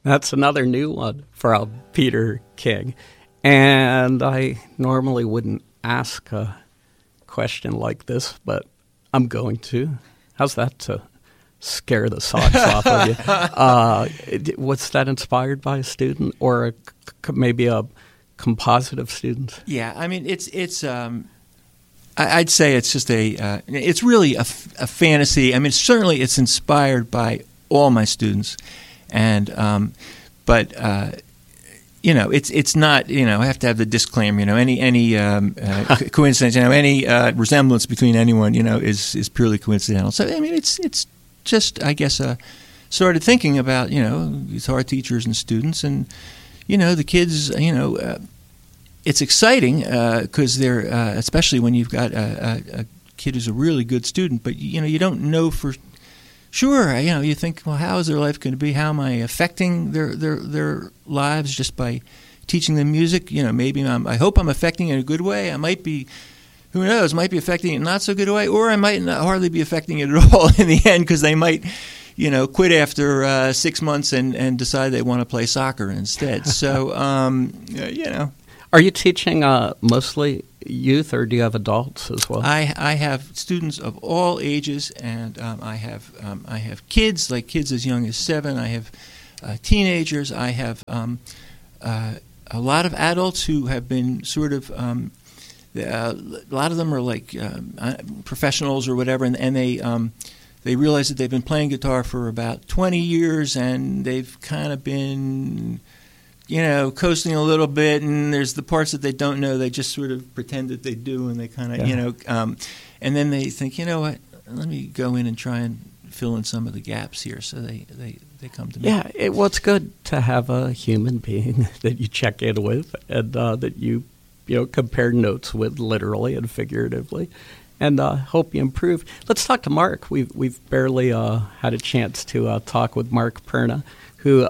That's another new one from Peter King. And I normally wouldn't ask a question like this, but I'm going to. How's that to scare the socks off of you? Was that inspired by a student or maybe a compositive student? Yeah, I mean, it's I'd say it's just it's really a fantasy. I mean, certainly it's inspired by all my students, and but it's not. I have to have the disclaimer. Any coincidence, any resemblance between anyone, is purely coincidental. So I mean, it's just, I guess, started thinking about guitar teachers and students, and the kids, it's exciting because they're especially when you've got a kid who's a really good student, but you don't know for sure. You think, well, how is their life going to be? How am I affecting their lives just by teaching them music? Maybe I hope I'm affecting it in a good way. I might be, who knows? Might be affecting it in a not so good way, or I might not hardly be affecting it at all in the end because they might quit after 6 months and decide they want to play soccer instead. So Are you teaching mostly youth, or do you have adults as well? I have students of all ages, and I have kids, like kids as young as 7. I have teenagers. I have a lot of adults who have been sort of a lot of them are like professionals or whatever, and they realize that they've been playing guitar for about 20 years, and they've kind of been coasting a little bit, and there's the parts that they don't know. They just sort of pretend that they do, and they kind of, and then they think, what, let me go in and try and fill in some of the gaps here. So they come to me. Yeah, it's good to have a human being that you check in with and that you compare notes with, literally and figuratively, and hope you improve. Let's talk to Mark. We've barely had a chance to talk with Mark Perna, who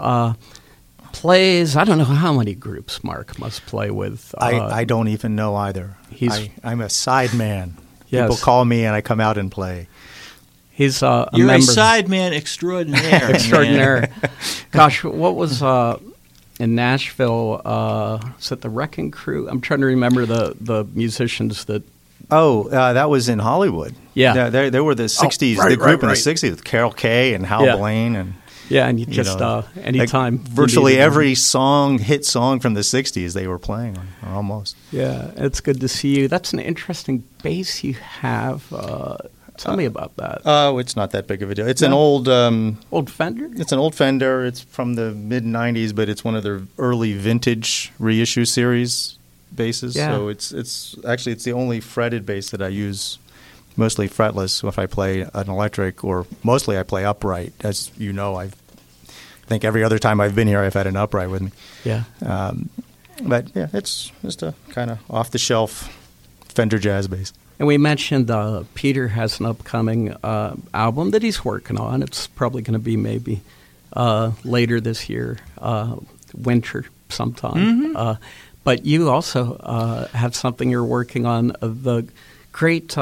plays, I don't know how many groups Mark must play with. I don't even know either. I'm a side man. Yes. People call me and I come out and play. He's You're member. a side man extraordinaire. Extraordinaire. Gosh, what was in Nashville? Is it the Wrecking Crew? I'm trying to remember the musicians that. Oh, that was in Hollywood. Yeah. They were the 60s, the group in the 60s with Carol Kay and Hal Blaine and. Yeah, and you just anytime. Virtually every hit song from the 60s they were playing, or almost. Yeah, it's good to see you. That's an interesting bass you have. Tell me about that. Oh, it's not that big of a deal. It's an old Fender? It's an old Fender. It's from the mid-'90s, but it's one of their early vintage reissue series basses. Yeah. So it's actually the only fretted bass that I use. Mostly fretless if I play an electric, or mostly I play upright. As you know, I think every other time I've been here, I've had an upright with me. Yeah. But yeah, it's just a kind of off-the-shelf Fender jazz bass. And we mentioned Peter has an upcoming album that he's working on. It's probably going to be maybe later this year, winter sometime. Mm-hmm. But you also have something you're working on, the great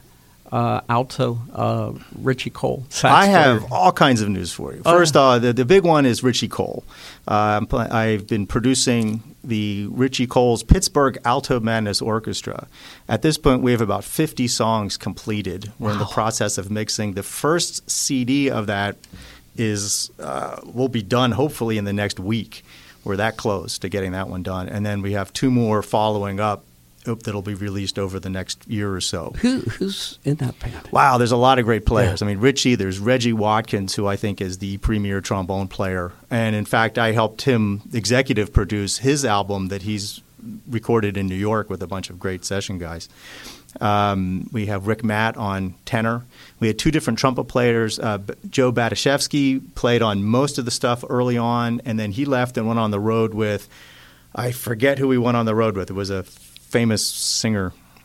alto Richie Cole sax I have player. all kinds of news for you. First, the big one is Richie Cole. I've been producing the Richie Cole's Pittsburgh Alto Madness Orchestra. At this point, we have about 50 songs completed. We're in the process of mixing. The first CD of that will be done hopefully in the next week. We're that close to getting that one done. And then we have 2 more following up that'll be released over the next year or so. Who's in that band? Wow, there's a lot of great players. Yeah. I mean, Richie, there's Reggie Watkins, who I think is the premier trombone player. And in fact, I helped him executive produce his album that he's recorded in New York with a bunch of great session guys. We have Rick Matt on tenor. We had 2 different trumpet players. Joe Batashevsky played on most of the stuff early on, and then he left and went on the road with, I forget who he went on the road with. It was a famous singer.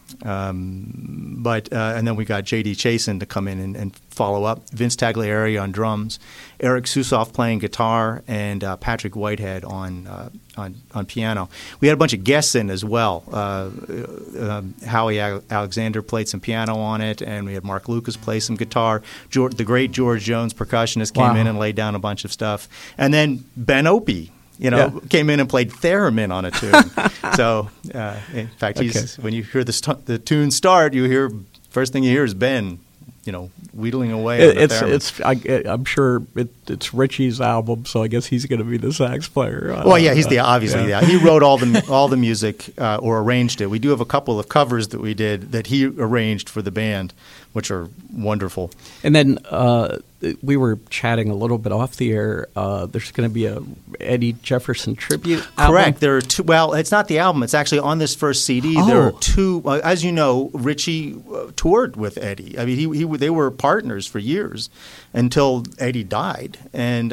But and then we got J.D. Chasen to come in and follow up. Vince Tagliari on drums, Eric Susoff playing guitar, and Patrick Whitehead on piano. We had a bunch of guests in as well. Howie Alexander played some piano on it, and we had Mark Lucas play some guitar. The great George Jones, percussionist, came in and laid down a bunch of stuff. And then Ben Opie, came in and played theremin on a tune. So, in fact, when you hear the tune start, first thing you hear is Ben, wheedling away on the theremin. I'm sure it's Richie's album, so I guess he's going to be the sax player. He's he wrote all the music or arranged it. We do have a couple of covers that we did that he arranged for the band, which are wonderful. And then we were chatting a little bit off the air. There's going to be a Eddie Jefferson tribute album. Correct. There are two. Well, it's not the album. It's actually on this first CD. There are two. As you know, Richie toured with Eddie. I mean, they were partners for years until Eddie died. And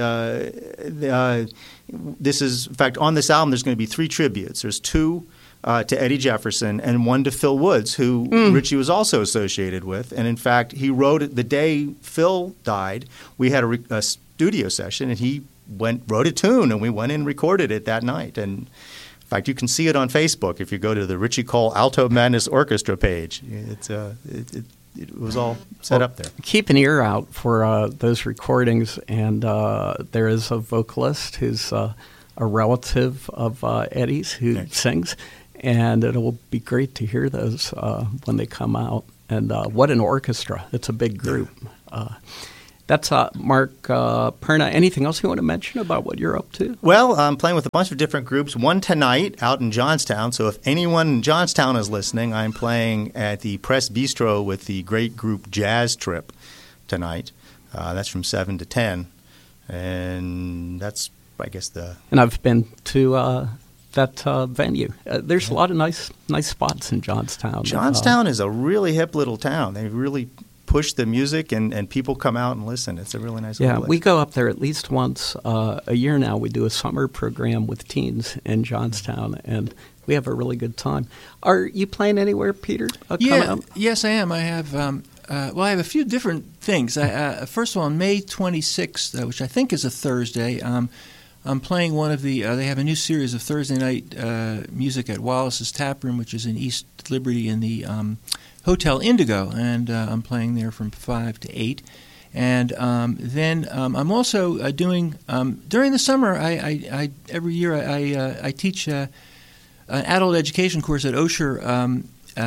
this is, in fact, on this album, there's going to be 3 tributes. There's 2 to Eddie Jefferson and 1 to Phil Woods, who Richie was also associated with. And in fact, he wrote it the day Phil died. We had a studio session, and he wrote a tune, and we went in and recorded it that night. And in fact, you can see it on Facebook if you go to the Richie Cole Alto Madness Orchestra page. It was all set up there. Keep an ear out for those recordings, and there is a vocalist who's a relative of Eddie's who sings. And it'll be great to hear those when they come out. And what an orchestra. It's a big group. That's Mark Perna. Anything else you want to mention about what you're up to? Well, I'm playing with a bunch of different groups. One tonight out in Johnstown. So if anyone in Johnstown is listening, I'm playing at the Press Bistro with the great group Jazz Trip tonight. That's from 7 to 10. And that's, I guess, And I've been to that venue. There's a lot of nice spots in Johnstown. Johnstown is a really hip little town. They really push the music, and people come out and listen. It's a really nice place. We go up there at least once a year now. We do a summer program with teens in Johnstown, and we have a really good time. Are you playing anywhere, Peter? Yes, I am. I have. I have a few different things. First of all, on May 26th, which I think is a Thursday, I'm playing one of the. They have a new series of Thursday night music at Wallace's Tap Room, which is in East Liberty in the Hotel Indigo, and I'm playing there from 5 to 8. And then I'm also doing during the summer. I every year I teach an adult education course at Osher.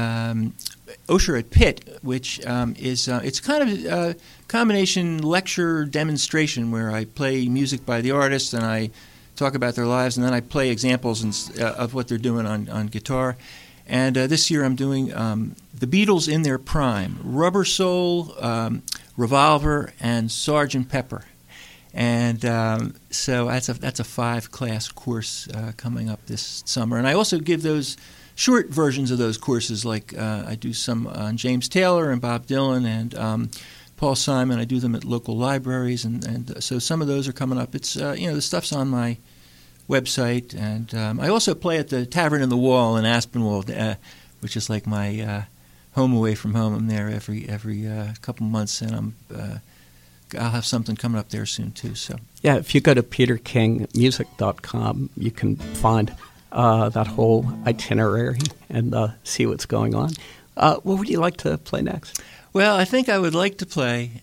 Osher at Pitt, which is it's kind of a combination lecture demonstration where I play music by the artists and I talk about their lives, and then I play examples of what they're doing on guitar. And this year I'm doing the Beatles in their prime, Rubber Soul, Revolver, and Sgt. Pepper. And so that's a 5-class course coming up this summer. And I also give those short versions of those courses, like I do some on James Taylor and Bob Dylan and Paul Simon. I do them at local libraries, and so some of those are coming up. It's the stuff's on my website, and I also play at the Tavern in the Wall in Aspinwall, which is like my home away from home. I'm there every couple months, and I'll have something coming up there soon too. So if you go to peterkingmusic.com, you can find that whole itinerary and see what's going on. What would you like to play next? Well, I think I would like to play,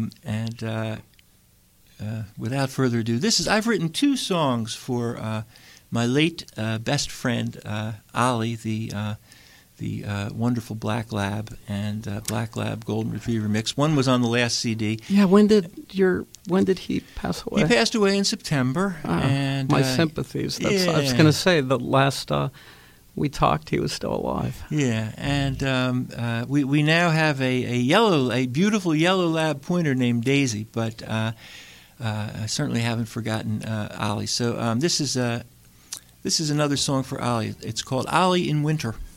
without further ado, I've written 2 songs for my late best friend Ollie, the wonderful Black Lab and Black Lab Golden Retriever mix. One was on the last CD. Yeah, when did he pass away? He passed away in September. And my sympathies. I was going to say the last we talked, he was still alive. Yeah, and we now have a beautiful yellow lab pointer named Daisy, but I certainly haven't forgotten Ollie. So this is another song for Ollie. It's called Ollie in Winter.